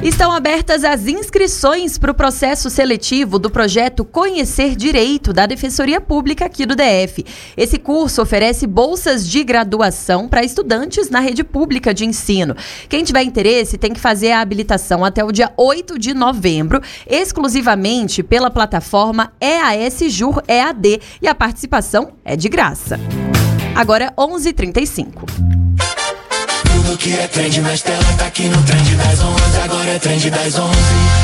Estão abertas as inscrições para o processo seletivo do projeto Conhecer Direito da Defensoria Pública aqui do DF. Esse curso oferece bolsas de graduação para estudantes na rede pública de ensino. Quem tiver interesse tem que fazer a habilitação até o dia 8 de novembro, exclusivamente pela plataforma EAS-JUR EAD, e a participação é de graça. Agora 11h35. Tudo que é trend nas telas tá aqui no Trend das 11. Agora é Trend das 11.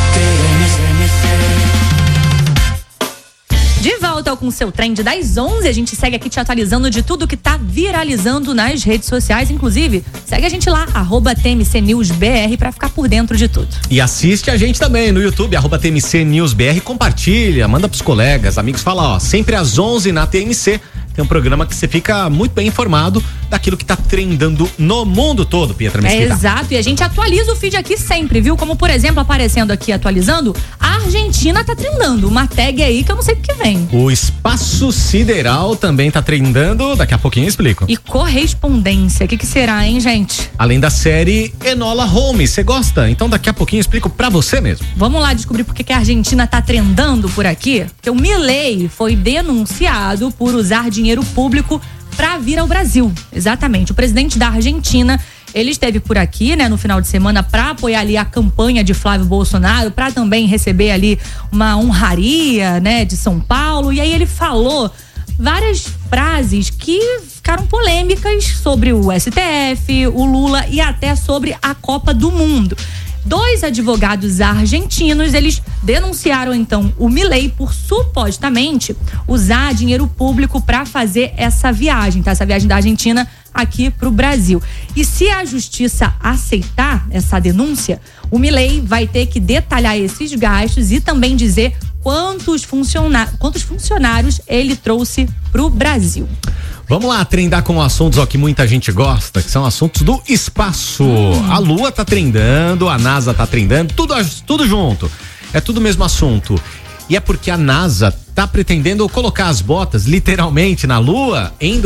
De volta com o seu Trend das 11, a gente segue aqui te atualizando de tudo que tá viralizando nas redes sociais. Inclusive, segue a gente lá, @TMCNewsBR, pra ficar por dentro de tudo. E assiste a gente também no YouTube, @TMCNewsBR, compartilha, manda pros colegas, amigos, fala, ó, sempre às 11 na TMC. Tem um programa que você fica muito bem informado daquilo que tá trendando no mundo todo, Pietra Mesquita. Exato, e a gente atualiza o feed aqui sempre, viu? Como, por exemplo, aparecendo aqui, atualizando, a Argentina tá trendando. Uma tag aí que eu não sei o que vem. O espaço sideral também tá trendando, daqui a pouquinho eu explico. E correspondência, o que será, hein, gente? Além da série Enola Holmes, você gosta? Então daqui a pouquinho eu explico pra você mesmo. Vamos lá descobrir por que a Argentina tá trendando por aqui? Porque o Milei foi denunciado por usar dinheiro público para vir ao Brasil. Exatamente. O presidente da Argentina, ele esteve por aqui, né, no final de semana para apoiar ali a campanha de Flávio Bolsonaro, para também receber ali uma honraria, né, de São Paulo. E aí ele falou várias frases que ficaram polêmicas sobre o STF, o Lula e até sobre a Copa do Mundo. 2 advogados argentinos, eles denunciaram então o Milei por supostamente usar dinheiro público para fazer essa viagem, tá? Essa viagem da Argentina aqui pro Brasil. E se a justiça aceitar essa denúncia, o Milei vai ter que detalhar esses gastos e também dizer quantos funcionários ele trouxe pro Brasil. Vamos lá, trendar com assuntos, ó, que muita gente gosta, que são assuntos do espaço. A Lua tá trendando, a NASA tá trendando, tudo junto. É tudo o mesmo assunto. E é porque a NASA tá pretendendo colocar as botas, literalmente, na Lua em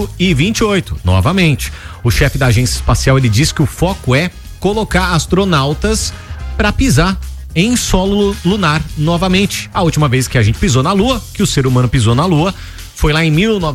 2028, novamente. O chefe da agência espacial, ele diz que o foco é colocar astronautas para pisar em solo lunar novamente. A última vez que a gente pisou na Lua, que o ser humano pisou na Lua, foi lá em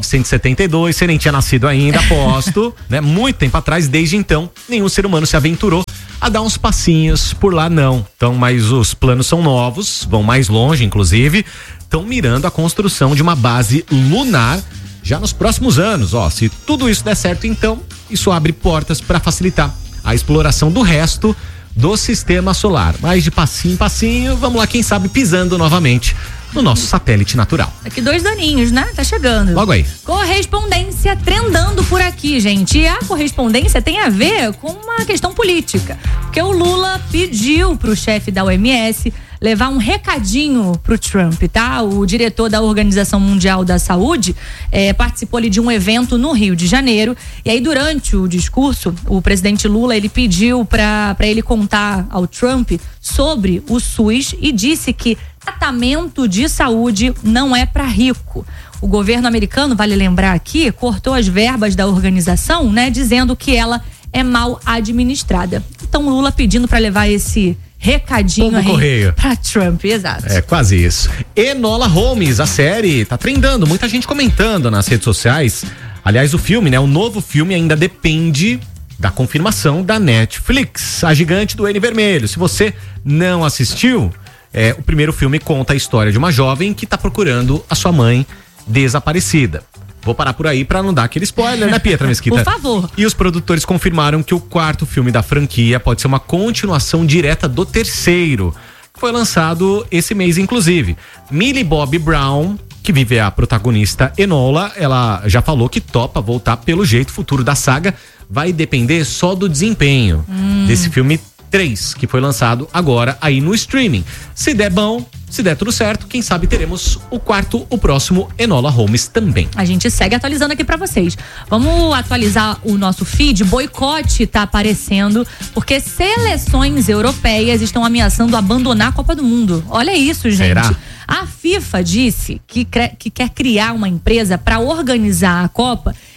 1972, você nem tinha nascido ainda, aposto, né? Muito tempo atrás, desde então, nenhum ser humano se aventurou a dar uns passinhos por lá, não. Então, mas os planos são novos, vão mais longe, inclusive, estão mirando a construção de uma base lunar já nos próximos anos, ó. Se tudo isso der certo, então, isso abre portas para facilitar a exploração do resto do sistema solar. Mas de passinho em passinho, vamos lá, quem sabe pisando novamente no nosso satélite natural. Daqui 2 aninhos, né? Tá chegando. Logo aí. Correspondência trendando por aqui, gente. E a correspondência tem a ver com uma questão política. Porque o Lula pediu pro chefe da OMS levar um recadinho pro Trump, tá? O diretor da Organização Mundial da Saúde participou ali de um evento no Rio de Janeiro. E aí, durante o discurso, o presidente Lula, ele pediu pra ele contar ao Trump sobre o SUS e disse que tratamento de saúde não é para rico. O governo americano, vale lembrar aqui, cortou as verbas da organização, né, dizendo que ela é mal administrada. Então, Lula pedindo para levar esse recadinho aí pra Trump, exato. É quase isso. Enola Holmes, a série tá trendando, muita gente comentando nas redes sociais. Aliás, o filme, né, o novo filme ainda depende da confirmação da Netflix, a gigante do N vermelho. Se você não assistiu, o primeiro filme conta a história de uma jovem que tá procurando a sua mãe desaparecida. Vou parar por aí pra não dar aquele spoiler, né, Pietra Mesquita? Por favor. E os produtores confirmaram que o 4º filme da franquia pode ser uma continuação direta do 3º, que foi lançado esse mês, inclusive. Millie Bobby Brown, que vive a protagonista Enola, ela já falou que topa voltar. Pelo jeito, o futuro da saga vai depender só do desempenho desse filme 3, que foi lançado agora aí no streaming. Se der bom, se der tudo certo, quem sabe teremos o 4º, o próximo Enola Holmes também. A gente segue atualizando aqui pra vocês. Vamos atualizar o nosso feed. Boicote tá aparecendo porque seleções europeias estão ameaçando abandonar a Copa do Mundo. Olha isso, gente. Será? A FIFA disse que quer criar uma empresa para organizar a Copa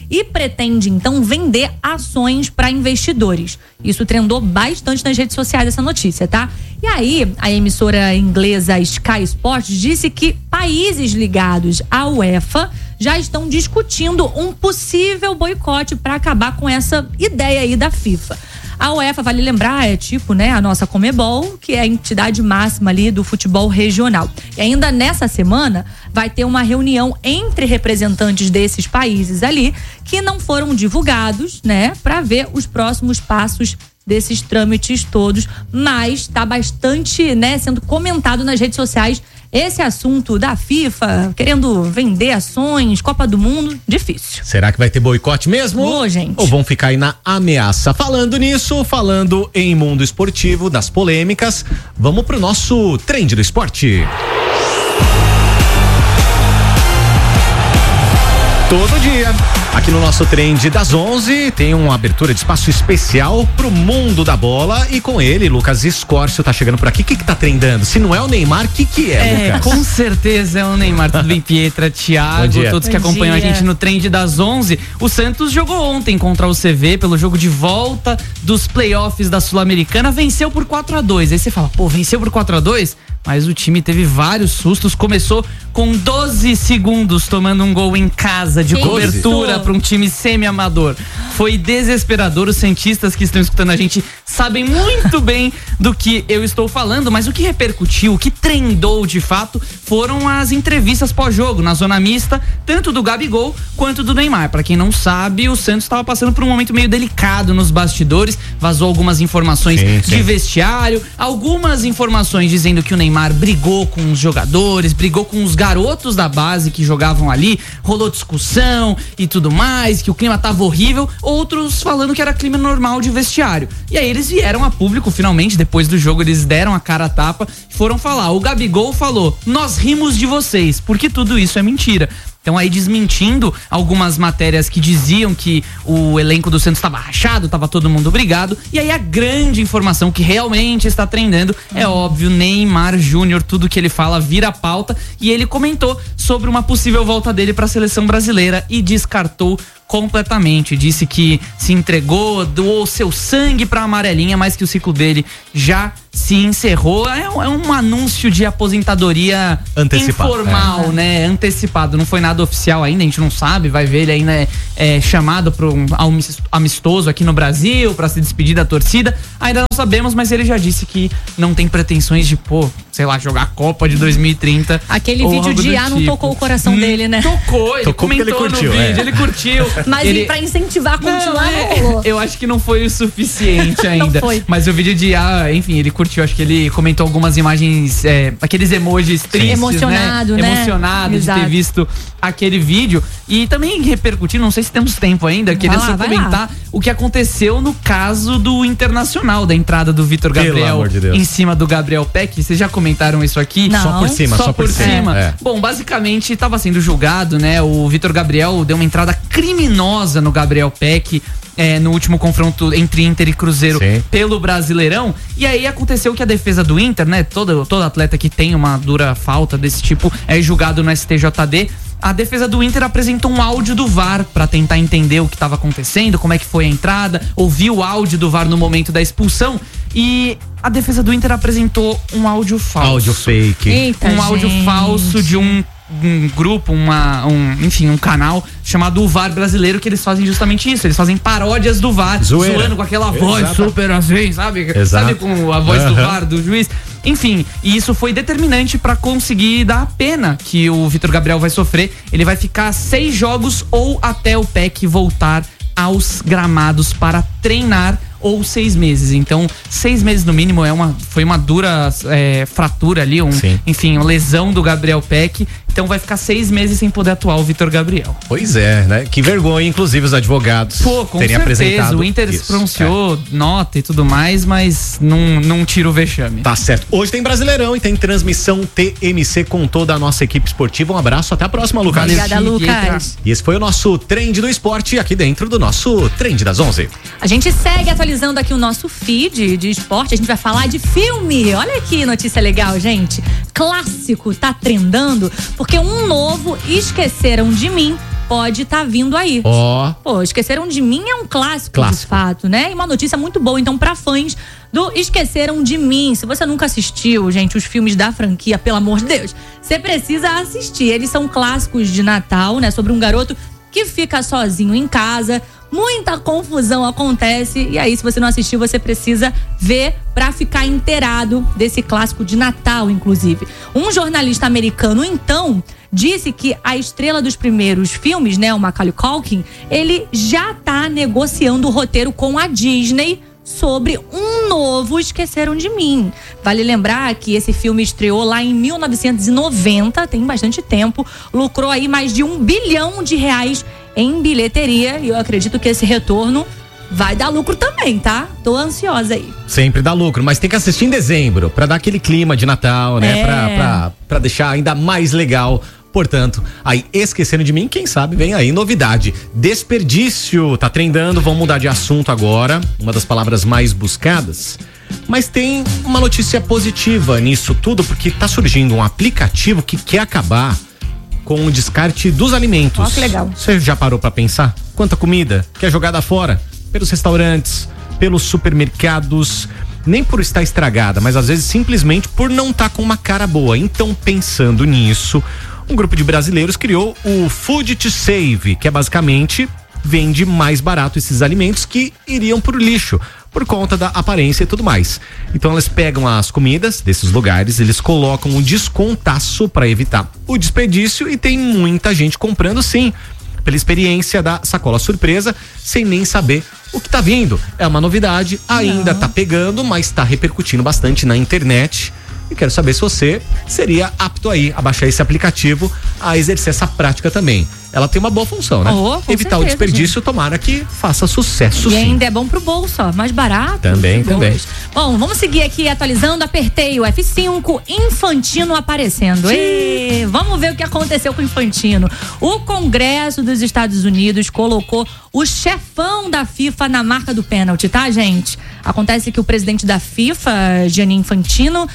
e pretende então vender ações para investidores. Isso trendou bastante nas redes sociais, essa notícia, tá? E aí, a emissora inglesa Sky Sports disse que países ligados à UEFA já estão discutindo um possível boicote para acabar com essa ideia aí da FIFA. A UEFA, vale lembrar, é tipo, né, a nossa Conmebol, que é a entidade máxima ali do futebol regional. E ainda nessa semana vai ter uma reunião entre representantes desses países ali que não foram divulgados, né, para ver os próximos passos desses trâmites todos, mas está bastante, né, sendo comentado nas redes sociais esse assunto da FIFA querendo vender ações, Copa do Mundo, difícil. Será que vai ter boicote mesmo? Ô, gente. Ou vão ficar aí na ameaça? Falando nisso, falando em mundo esportivo, das polêmicas, vamos pro nosso trend do esporte. Todo dia, aqui no nosso trend das 11, tem uma abertura de espaço especial pro mundo da bola e com ele, Lucas Escórcio tá chegando por aqui. O que tá trendando? Se não é o Neymar, o que é, Lucas? Com certeza é o Neymar. Tudo bem, Pietra, Thiago, todos que acompanham a gente no trend das 11. O Santos jogou ontem contra o CV pelo jogo de volta dos playoffs da Sul-Americana, venceu por 4-2. Aí você fala, pô, venceu por 4-2? Mas o time teve vários sustos, começou com 12 segundos tomando um gol em casa de cobertura para um time semi-amador. Foi desesperador, os cientistas que estão escutando a gente sabem muito bem do que eu estou falando, mas o que repercutiu, o que trendou de fato foram as entrevistas pós-jogo, na zona mista, tanto do Gabigol quanto do Neymar. Para quem não sabe, o Santos estava passando por um momento meio delicado nos bastidores, vazou algumas informações de vestiário, algumas informações dizendo que o Neymar brigou com os jogadores, brigou com os garotos da base que jogavam ali, rolou discussão e tudo mais, que o clima tava horrível, outros falando que era clima normal de vestiário. E aí eles vieram a público, finalmente, depois do jogo, eles deram a cara a tapa e foram falar. O Gabigol falou, nós rimos de vocês, porque tudo isso é mentira. Então aí desmentindo algumas matérias que diziam que o elenco do Santos estava rachado, estava todo mundo brigado. E aí a grande informação que realmente está trendando é óbvio, Neymar Júnior, tudo que ele fala vira pauta. E ele comentou sobre uma possível volta dele para a seleção brasileira e descartou completamente, disse que se entregou, doou seu sangue pra amarelinha, mas que o ciclo dele já se encerrou. É um anúncio de aposentadoria antecipado, informal, né? Antecipado, não foi nada oficial ainda, a gente não sabe, vai ver ele ainda chamado para um amistoso aqui no Brasil, pra se despedir da torcida, ainda não sabemos, mas ele já disse que não tem pretensões de, sei lá, jogar a Copa de 2030. Aquele vídeo de não tocou o coração dele, né? Tocou, comentou ele curtiu, no vídeo, ele curtiu. Mas pra incentivar a continuar, não rolou. Eu acho que não foi o suficiente ainda. Não foi. Mas o vídeo de enfim, ele curtiu, acho que ele comentou algumas imagens, aqueles emojis tristes, emocionado, né? né? Emocionado de ter visto aquele vídeo. E também repercutir, não sei se temos tempo ainda, queria só comentar o que aconteceu no caso do Internacional, da entrada do Vitor Gabriel em cima do Gabriel Peck. Vocês já comentaram isso aqui? Não. Só por cima. Bom, basicamente estava sendo julgado, né? O Vitor Gabriel deu uma entrada criminosa no Gabriel Peck no último confronto entre Inter e Cruzeiro pelo Brasileirão. E aí aconteceu que a defesa do Inter, né? Todo atleta que tem uma dura falta desse tipo é julgado no STJD. A defesa do Inter apresentou um áudio do VAR para tentar entender o que estava acontecendo, como é que foi a entrada, ouviu o áudio do VAR no momento da expulsão e a defesa do Inter apresentou um áudio falso. Áudio fake. Eita, áudio falso de um grupo, enfim, um canal chamado O VAR Brasileiro, que eles fazem justamente isso, eles fazem paródias do VAR, zoando com aquela voz super assim, sabe? Sabe, com a voz do VAR, do juiz. Enfim, e isso foi determinante para conseguir dar a pena que o Vitor Gabriel vai sofrer. Ele vai ficar 6 jogos ou até o PEC voltar aos gramados para treinar, ou 6 meses. Então, 6 meses no mínimo foi uma dura fratura ali, enfim, uma lesão do Gabriel Peck. Então vai ficar 6 meses sem poder atuar o Vitor Gabriel. Pois é, né? Que vergonha, inclusive, os advogados terem apresentado. O Inter se pronunciou, nota e tudo mais, mas não tira o vexame. Tá certo. Hoje tem Brasileirão e tem transmissão TMC com toda a nossa equipe esportiva. Um abraço, até a próxima, Lucas. Obrigada, Lucas. E esse foi o nosso trend do esporte aqui dentro do nosso trend das 11. A gente segue atualizando aqui o nosso feed de esporte. A gente vai falar de filme. Olha que notícia legal, gente. Clássico tá trendando porque um novo Esqueceram de Mim pode estar vindo aí. Pô, Esqueceram de Mim é um clássico de fato, né? E uma notícia muito boa, então, pra fãs do Esqueceram de Mim. Se você nunca assistiu, gente, os filmes da franquia, pelo amor de Deus, você precisa assistir. Eles são clássicos de Natal, né? Sobre um garoto que fica sozinho em casa, muita confusão acontece, e aí, se você não assistiu, você precisa ver pra ficar inteirado desse clássico de Natal, inclusive. Um jornalista americano, então, disse que a estrela dos primeiros filmes, né, o Macaulay Culkin, ele já tá negociando o roteiro com a Disney sobre um novo Esqueceram de Mim. Vale lembrar que esse filme estreou lá em 1990, tem bastante tempo, lucrou aí mais de R$1 bilhão em bilheteria, e eu acredito que esse retorno vai dar lucro também, tá? Tô ansiosa aí. Sempre dá lucro, mas tem que assistir em dezembro, pra dar aquele clima de Natal, né? Pra deixar ainda mais legal. Portanto, aí Esquecendo de Mim, quem sabe vem aí novidade. Desperdício, tá trendando, vamos mudar de assunto agora, uma das palavras mais buscadas. Mas tem uma notícia positiva nisso tudo, porque tá surgindo um aplicativo que quer acabar com o descarte dos alimentos. Ó, que legal. Você já parou pra pensar? Quanta comida que é jogada fora? Pelos restaurantes, pelos supermercados, nem por estar estragada, mas às vezes simplesmente por não estar com uma cara boa. Então, pensando nisso, um grupo de brasileiros criou o Food to Save, que é basicamente vende mais barato esses alimentos que iriam pro lixo, por conta da aparência e tudo mais. Então eles pegam as comidas desses lugares, eles colocam um descontaço para evitar o desperdício, e tem muita gente comprando sim, pela experiência da sacola surpresa, sem nem saber o que tá vindo. É uma novidade, ainda tá pegando, mas tá repercutindo bastante na internet. E quero saber se você seria apto aí a baixar esse aplicativo, a exercer essa prática também. Ela tem uma boa função, né? Evitar certeza, o desperdício, gente. Tomara que faça sucesso, e sim. ainda é bom pro bolso, ó, mais barato. Também. Bom, vamos seguir aqui atualizando. Apertei o F5, Infantino aparecendo. E vamos ver o que aconteceu com o Infantino. O Congresso dos Estados Unidos colocou o chefão da FIFA na marca do pênalti, tá, gente? Acontece que o presidente da FIFA, Gianni Infantino,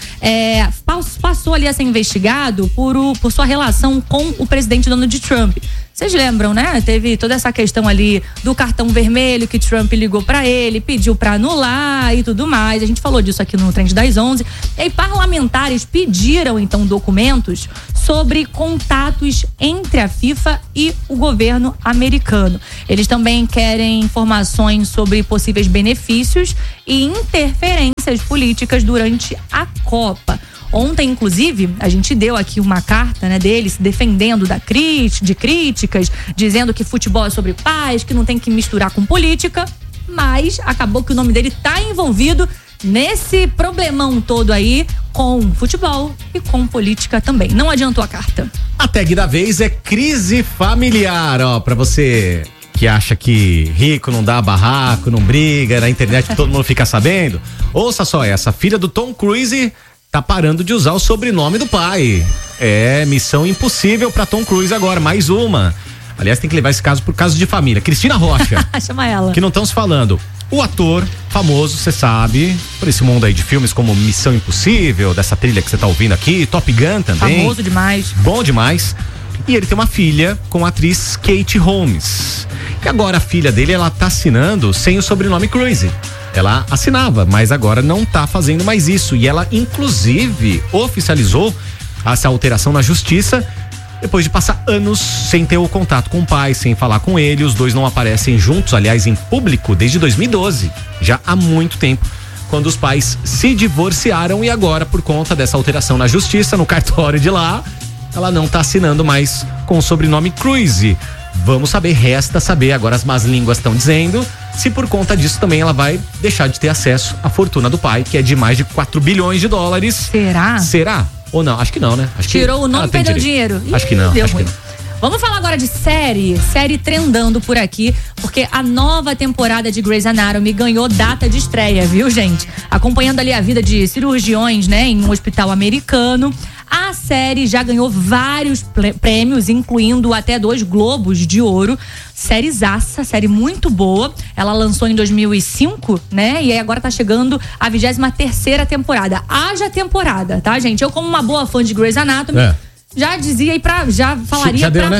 passou ali a ser investigado por sua relação com o presidente Donald Trump. Vocês lembram, né? Teve toda essa questão ali do cartão vermelho que Trump ligou pra ele, pediu pra anular e tudo mais. A gente falou disso aqui no Trend das 11. E aí parlamentares pediram, então, documentos sobre contatos entre a FIFA e o governo americano. Eles também querem informações sobre possíveis benefícios e interferências políticas durante a Copa. Ontem, inclusive, a gente deu aqui uma carta, né, dele se defendendo de críticas, dizendo que futebol é sobre paz, que não tem que misturar com política, mas acabou que o nome dele tá envolvido nesse problemão todo aí com futebol e com política também. Não adiantou a carta. A tag da vez é crise familiar, ó, pra você que acha que rico não dá barraco, não briga, na internet que todo mundo fica sabendo. Ouça só essa, filha do Tom Cruise tá parando de usar o sobrenome do pai. É, missão impossível pra Tom Cruise agora, mais uma. Aliás, tem que levar esse caso por caso de família. Cristina Rocha. Chama ela. Que não estamos falando. O ator famoso, você sabe, por esse mundo aí de filmes como Missão Impossível, dessa trilha que você tá ouvindo aqui, Top Gun também. Famoso demais. Bom demais. E ele tem uma filha com a atriz Katie Holmes. E agora a filha dele, ela tá assinando sem o sobrenome Cruise. Ela assinava, mas agora não tá fazendo mais isso. E ela, inclusive, oficializou essa alteração na justiça depois de passar anos sem ter o contato com o pai, sem falar com ele. Os dois não aparecem juntos, aliás, em público desde 2012, já há muito tempo, quando os pais se divorciaram. E agora, por conta dessa alteração na justiça, no cartório de lá, ela não tá assinando mais com o sobrenome Cruise. Vamos saber, resta saber, agora as más línguas estão dizendo, se por conta disso também ela vai deixar de ter acesso à fortuna do pai, que é de mais de 4 bilhões de dólares. Será? Será? Ou não? Acho que não, né? Tirou o nome e perdeu dinheiro. Acho que não. Deu ruim. Vamos falar agora de série trendando por aqui, porque a nova temporada de Grey's Anatomy ganhou data de estreia, viu, gente? Acompanhando ali a vida de cirurgiões, né, em um hospital americano. A série já ganhou vários prêmios, incluindo até 2 Globos de Ouro. Sériezaça, série muito boa. Ela lançou em 2005, né? E aí agora tá chegando a 23ª temporada. Haja temporada, tá, gente? Eu, como uma boa fã de Grey's Anatomy, já dizia aí já falaria já deu, pra né? parar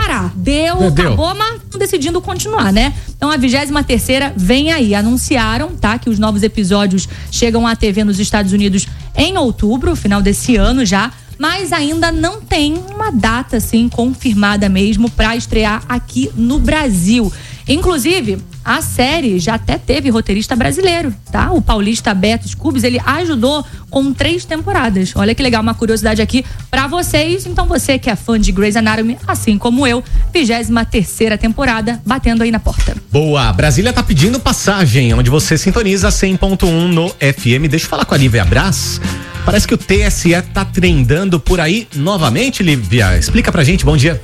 parar. Acabou, mas estão decidindo continuar, né? Então a 23ª vem aí. Anunciaram, tá? Que os novos episódios chegam à TV nos Estados Unidos em outubro, final desse ano já. Mas ainda não tem uma data, assim, confirmada mesmo pra estrear aqui no Brasil. Inclusive, a série já até teve roteirista brasileiro, tá? O paulista Beto Scubes, ele ajudou com 3 temporadas. Olha que legal, uma curiosidade aqui pra vocês. Então você que é fã de Grey's Anatomy, assim como eu, 23ª temporada, batendo aí na porta. Boa, Brasília tá pedindo passagem, onde você sintoniza 100.1 no FM. Deixa eu falar com a Lívia Brás. Parece que o TSE tá trendando por aí novamente, Lívia. Explica pra gente, bom dia.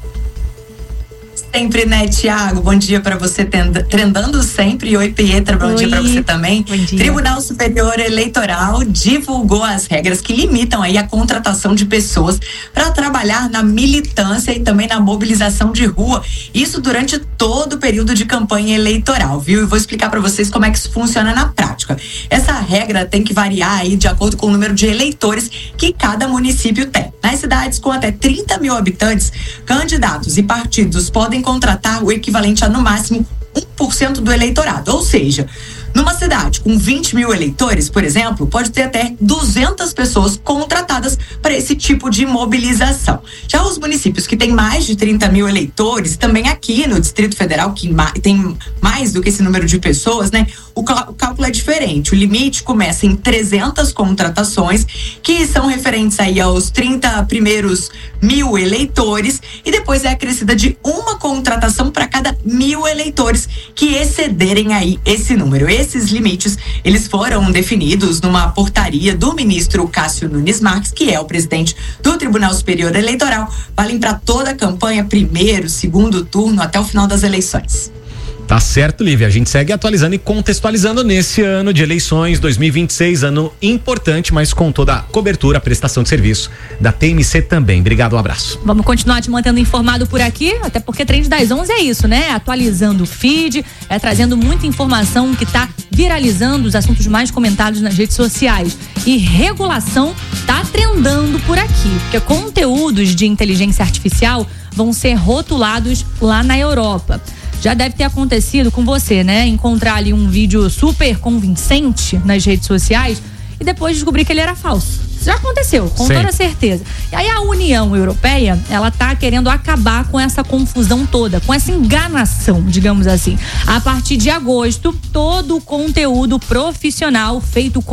Sempre, né, Tiago? Bom dia pra você, trendando sempre. Oi, Pietra, bom dia pra você também. Tribunal Superior Eleitoral divulgou as regras que limitam aí a contratação de pessoas para trabalhar na militância e também na mobilização de rua. Isso durante todo o período de campanha eleitoral, viu? E vou explicar pra vocês como é que isso funciona na prática. Essa regra tem que variar aí de acordo com o número de eleitores que cada município tem. Nas cidades com até 30 mil habitantes, candidatos e partidos podem contratar o equivalente a, no máximo, 1% do eleitorado. Ou seja, numa cidade com 20 mil eleitores, por exemplo, pode ter até 200 pessoas contratadas para esse tipo de mobilização. Já os municípios que têm mais de 30 mil eleitores, também aqui no Distrito Federal, que tem mais do que esse número de pessoas, né? O cálculo é diferente. O limite começa em 300 contratações, que são referentes aí aos 30 primeiros mil eleitores, e depois é acrescida de uma contratação para cada 1.000 eleitores que excederem aí esse número. Esses limites, eles foram definidos numa portaria do ministro Cássio Nunes Marques, que é o presidente do Tribunal Superior Eleitoral, valem para toda a campanha, primeiro, segundo turno, até o final das eleições. Tá certo, Lívia. A gente segue atualizando e contextualizando nesse ano de eleições 2026, ano importante, mas com toda a cobertura, a prestação de serviço da TMC também. Obrigado, um abraço. Vamos continuar te mantendo informado por aqui, até porque Trend das 11 é isso, né? Atualizando o feed, trazendo muita informação que tá viralizando os assuntos mais comentados nas redes sociais. E regulação tá trendando por aqui, porque conteúdos de inteligência artificial vão ser rotulados lá na Europa. Já deve ter acontecido com você, né? Encontrar ali um vídeo super convincente nas redes sociais e depois descobrir que ele era falso. Isso já aconteceu, com toda certeza. E aí a União Europeia, ela tá querendo acabar com essa confusão toda, com essa enganação, digamos assim. A partir de agosto, todo o conteúdo profissional feito com